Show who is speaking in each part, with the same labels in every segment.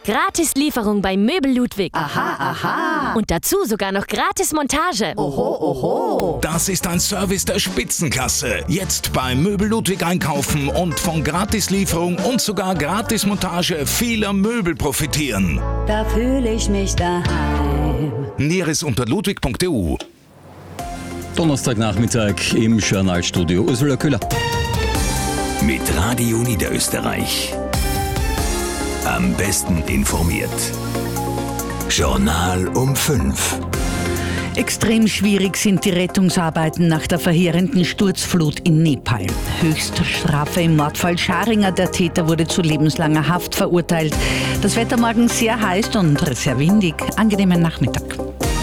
Speaker 1: Gratis Lieferung bei Möbel Ludwig.
Speaker 2: Aha, aha.
Speaker 1: Und dazu sogar noch gratis Montage.
Speaker 2: Oho, oho.
Speaker 3: Das ist ein Service der Spitzenklasse. Jetzt bei Möbel Ludwig einkaufen und von Gratislieferung und sogar Gratismontage vieler Möbel profitieren.
Speaker 2: Da fühle ich mich daheim.
Speaker 3: Näheres unter ludwig.eu.
Speaker 4: Donnerstagnachmittag im Journalstudio. Ursula Köhler.
Speaker 5: Mit Radio Niederösterreich. Am besten informiert. Journal um 5.
Speaker 6: Extrem schwierig sind die Rettungsarbeiten nach der verheerenden Sturzflut in Nepal. Höchststrafe im Mordfall Scharinger. Der Täter wurde zu lebenslanger Haft verurteilt. Das Wetter morgen sehr heiß und sehr windig. Angenehmen Nachmittag.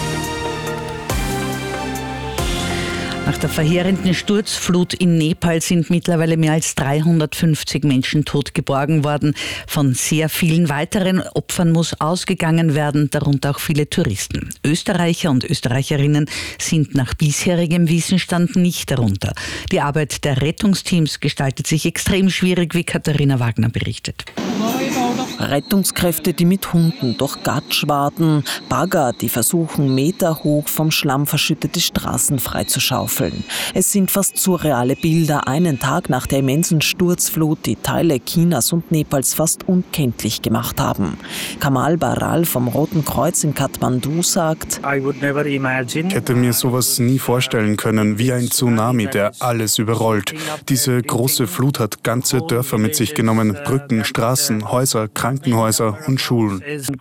Speaker 6: Nach der verheerenden Sturzflut in Nepal sind mittlerweile mehr als 350 Menschen tot geborgen worden. Von sehr vielen weiteren Opfern muss ausgegangen werden, darunter auch viele Touristen. Österreicher und Österreicherinnen sind nach bisherigem Wissensstand nicht darunter. Die Arbeit der Rettungsteams gestaltet sich extrem schwierig, wie Katharina Wagner berichtet.
Speaker 7: Rettungskräfte, die mit Hunden durch Gatsch warten, Bagger, die versuchen, meterhoch vom Schlamm verschüttete Straßen freizuschaufeln. Es sind fast surreale Bilder, einen Tag nach der immensen Sturzflut, die Teile Chinas und Nepals fast unkenntlich gemacht haben. Kamal Baral vom Roten Kreuz in Kathmandu sagt:
Speaker 8: Ich hätte mir sowas nie vorstellen können, wie ein Tsunami, der alles überrollt. Diese große Flut hat ganze Dörfer mit sich genommen, Brücken, Straßen, Häuser, Krankenhäuser und Schulen.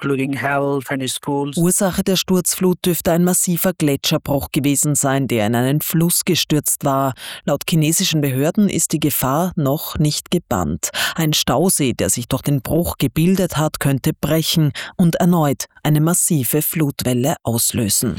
Speaker 7: Ursache der Sturzflut dürfte ein massiver Gletscherbruch gewesen sein, der in einen Fluss gestürzt war. Laut chinesischen Behörden ist die Gefahr noch nicht gebannt. Ein Stausee, der sich durch den Bruch gebildet hat, könnte brechen und erneut eine massive Flutwelle auslösen.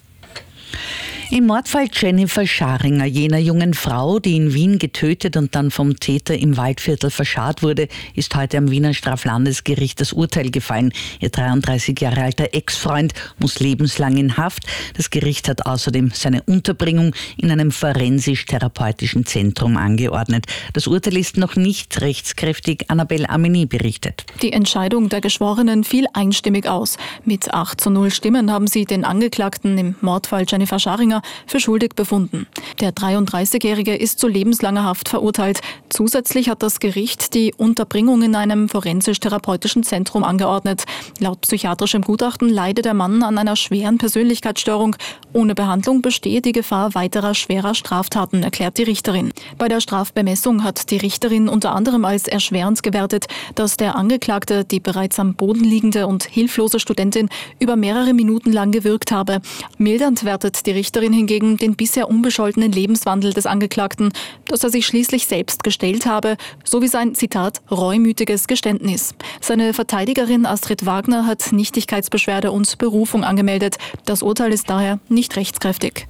Speaker 6: Im Mordfall Jennifer Scharinger, jener jungen Frau, die in Wien getötet und dann vom Täter im Waldviertel verscharrt wurde, ist heute am Wiener Straflandesgericht das Urteil gefallen. Ihr 33 Jahre alter Ex-Freund muss lebenslang in Haft. Das Gericht hat außerdem seine Unterbringung in einem forensisch-therapeutischen Zentrum angeordnet. Das Urteil ist noch nicht rechtskräftig. Annabelle Amini berichtet.
Speaker 9: Die Entscheidung der Geschworenen fiel einstimmig aus. Mit 8:0 Stimmen haben sie den Angeklagten im Mordfall Jennifer Scharinger für schuldig befunden. Der 33-Jährige ist zu lebenslanger Haft verurteilt. Zusätzlich hat das Gericht die Unterbringung in einem forensisch-therapeutischen Zentrum angeordnet. Laut psychiatrischem Gutachten leidet der Mann an einer schweren Persönlichkeitsstörung. Ohne Behandlung bestehe die Gefahr weiterer schwerer Straftaten, erklärt die Richterin. Bei der Strafbemessung hat die Richterin unter anderem als erschwerend gewertet, dass der Angeklagte die bereits am Boden liegende und hilflose Studentin über mehrere Minuten lang gewürgt habe. Mildernd wertet die Richterin hingegen den bisher unbescholtenen Lebenswandel des Angeklagten, dass er sich schließlich selbst gestellt habe, sowie sein, Zitat, reumütiges Geständnis. Seine Verteidigerin Astrid Wagner hat Nichtigkeitsbeschwerde und Berufung angemeldet. Das Urteil ist daher nicht rechtskräftig.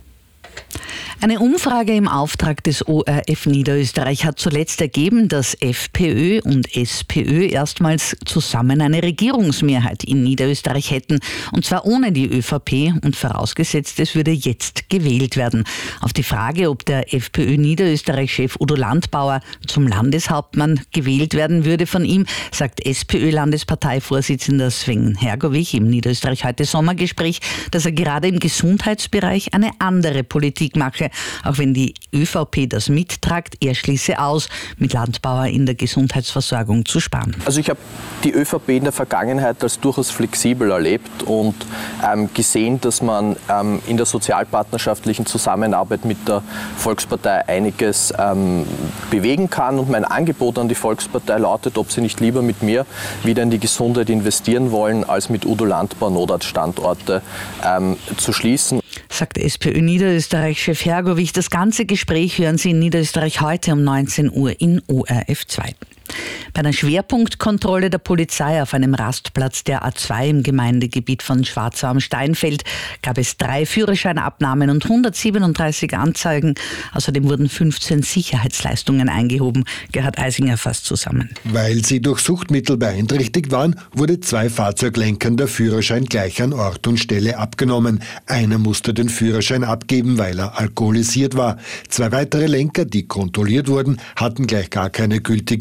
Speaker 6: Eine Umfrage im Auftrag des ORF Niederösterreich hat zuletzt ergeben, dass FPÖ und SPÖ erstmals zusammen eine Regierungsmehrheit in Niederösterreich hätten. Und zwar ohne die ÖVP und vorausgesetzt, es würde jetzt gewählt werden. Auf die Frage, ob der FPÖ-Niederösterreich-Chef Udo Landbauer zum Landeshauptmann gewählt werden würde von ihm, sagt SPÖ-Landesparteivorsitzender Sven Hergovich im Niederösterreich heute Sommergespräch, dass er gerade im Gesundheitsbereich eine andere Politik mache. Auch wenn die ÖVP das mittragt, er schließe aus, mit Landbauer in der Gesundheitsversorgung zu sparen.
Speaker 10: Also ich habe die ÖVP in der Vergangenheit als durchaus flexibel erlebt und gesehen, dass man in der sozialpartnerschaftlichen Zusammenarbeit mit der Volkspartei einiges bewegen kann. Und mein Angebot an die Volkspartei lautet, ob sie nicht lieber mit mir wieder in die Gesundheit investieren wollen, als mit Udo Landbauer Notarztstandorte zu schließen.
Speaker 6: Sagt SPÖ-Niederösterreich-Chef Hergovich. Das ganze Gespräch hören Sie in Niederösterreich heute um 19 Uhr in ORF 2. Bei einer Schwerpunktkontrolle der Polizei auf einem Rastplatz der A2 im Gemeindegebiet von Schwarzau am Steinfeld gab es 3 Führerscheinabnahmen und 137 Anzeigen. Außerdem wurden 15 Sicherheitsleistungen eingehoben. Gerhard Eisinger fasst zusammen.
Speaker 11: Weil sie durch Suchtmittel beeinträchtigt waren, wurde 2 Fahrzeuglenkern der Führerschein gleich an Ort und Stelle abgenommen. Einer musste den Führerschein abgeben, weil er alkoholisiert war. 2 weitere Lenker, die kontrolliert wurden, hatten gleich gar keine gültige Lenkerbewilligung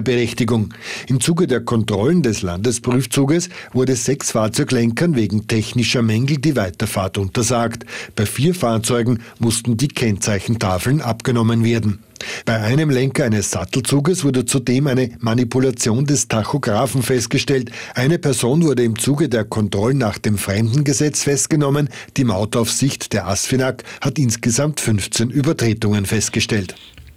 Speaker 11: Führerberechtigung. Im Zuge der Kontrollen des Landesprüfzuges wurde 6 Fahrzeuglenkern wegen technischer Mängel die Weiterfahrt untersagt. Bei 4 Fahrzeugen mussten die Kennzeichentafeln abgenommen werden. Bei einem Lenker eines Sattelzuges wurde zudem eine Manipulation des Tachographen festgestellt. Eine Person wurde im Zuge der Kontrollen nach dem Fremdengesetz festgenommen. Die Mautaufsicht der ASFINAG hat insgesamt 15 Übertretungen festgestellt.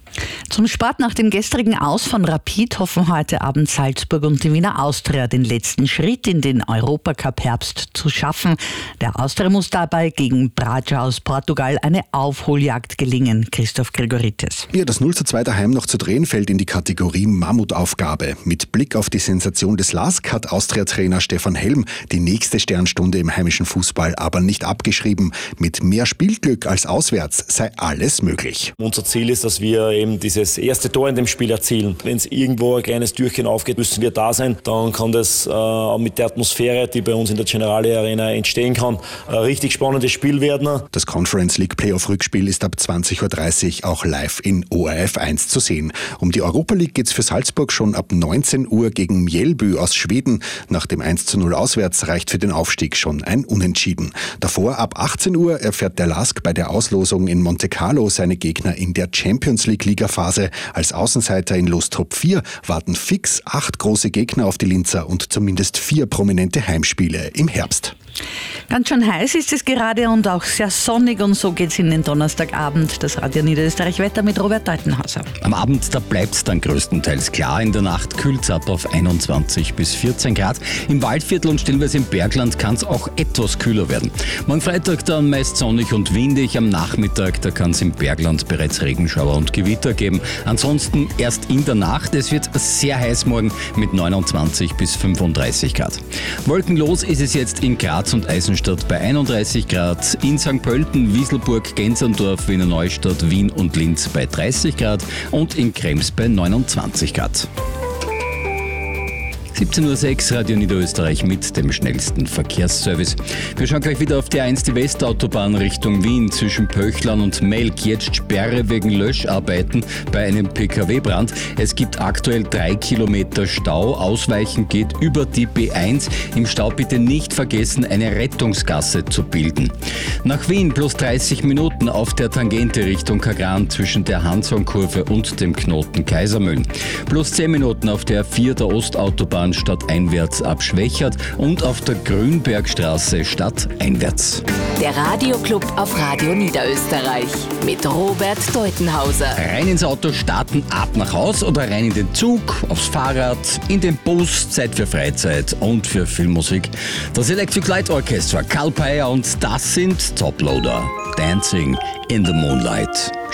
Speaker 6: Zum Sport: Nach dem gestrigen Aus von Rapid hoffen heute Abend Salzburg und die Wiener Austria, den letzten Schritt in den Europacup-Herbst zu schaffen. Der Austria muss dabei gegen Braga aus Portugal eine Aufholjagd gelingen. Christoph Gregoritis.
Speaker 12: Ja, das 0:2 daheim noch zu drehen, fällt in die Kategorie Mammutaufgabe. Mit Blick auf die Sensation des LASK hat Austria-Trainer Stefan Helm die nächste Sternstunde im heimischen Fußball aber nicht abgeschrieben. Mit mehr Spielglück als auswärts sei alles möglich.
Speaker 13: Unser Ziel ist, dass wir eben dieses erste Tor in dem Spiel erzielen. Wenn es irgendwo ein kleines Türchen aufgeht, müssen wir da sein. Dann kann das mit der Atmosphäre, die bei uns in der Generali Arena entstehen kann, ein richtig spannendes Spiel werden.
Speaker 12: Das Conference League Playoff-Rückspiel ist ab 20:30 Uhr auch live in ORF 1 zu sehen. Um die Europa League geht's für Salzburg schon ab 19 Uhr gegen Mjällby aus Schweden. Nach dem 1:0 auswärts reicht für den Aufstieg schon ein Unentschieden. Davor ab 18 Uhr erfährt der LASK bei der Auslosung in Monte Carlo seine Gegner in der Champions League Ligaphase. Als Außenseiter in Lostop 4 warten fix 8 große Gegner auf die Linzer und zumindest 4 prominente Heimspiele im Herbst.
Speaker 6: Ganz schön heiß ist es gerade und auch sehr sonnig, und so geht's in den Donnerstagabend. Das Radio Niederösterreich Wetter mit Robert Deutenhauser.
Speaker 4: Am Abend, da bleibt es dann größtenteils klar. In der Nacht kühlt es ab auf 21 bis 14 Grad. Im Waldviertel und stellenweise im Bergland kann es auch etwas kühler werden. Morgen Freitag dann meist sonnig und windig. Am Nachmittag, da kann es im Bergland bereits Regenschauer und Gewitter geben. Ansonsten erst in der Nacht. Es wird sehr heiß morgen mit 29 bis 35 Grad. Wolkenlos ist es jetzt in Graz und Eisenstadt bei 31 Grad, in St. Pölten, Wieselburg, Gensendorf, Wiener Neustadt, Wien und Linz bei 30 Grad und in Krems bei 29 Grad. 17:06 Uhr, Radio Niederösterreich mit dem schnellsten Verkehrsservice. Wir schauen gleich wieder auf die A1, die Westautobahn Richtung Wien zwischen Pöchlern und Melk. Jetzt Sperre wegen Löscharbeiten bei einem Pkw-Brand. Es gibt aktuell 3 Kilometer Stau. Ausweichen geht über die B1. Im Stau bitte nicht vergessen, eine Rettungsgasse zu bilden. Nach Wien plus 30 Minuten auf der Tangente Richtung Kagran zwischen der Hanson-Kurve und dem Knoten Kaisermühlen. Plus 10 Minuten auf der 4 der Ostautobahn stadteinwärts ab Schwächert und auf der Grünbergstraße stadteinwärts.
Speaker 1: Der Radioclub auf Radio Niederösterreich mit Robert Deutenhauser.
Speaker 4: Rein ins Auto, starten, ab nach Haus oder rein in den Zug, aufs Fahrrad, in den Bus, Zeit für Freizeit und für Filmmusik. Das Electric Light Orchestra, Carl Peyer, und das sind Toploader. Dancing in the Moonlight.